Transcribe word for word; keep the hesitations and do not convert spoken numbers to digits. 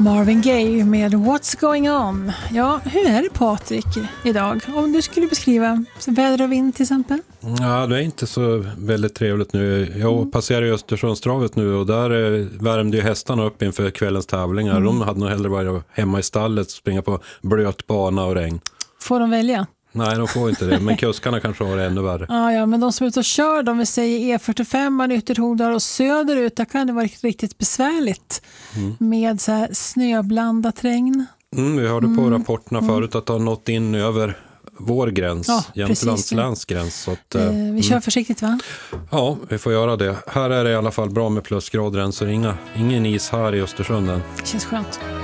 Marvin Gaye med What's Going On. Ja, hur är det Patrik idag? Om du skulle beskriva väder och vind till exempel? Ja, det är inte så väldigt trevligt nu. Jag mm. passerar ju Östersundstravet nu och där värmde ju hästarna upp inför kvällens tävlingar. Mm. De hade nog hellre varit hemma i stallet och springa på blöt bana och regn. Får de välja? Nej, de får inte det. Men kuskarna kanske har det ännu värre. Ja, ja, men de som är ute och kör, de vill säga E fyrtiofem, man Ytterhogdal och söderut, där kan det vara riktigt besvärligt mm. med så här snöblandat regn. Mm, vi hörde på mm. rapporterna mm. förut att det har nått in över vår gräns, ja, Jämtlands läns gräns. Så att, eh, vi mm. kör försiktigt, va? Ja, vi får göra det. Här är det i alla fall bra med plusgrader än, så inga, ingen is här i Östersunden. Det känns skönt.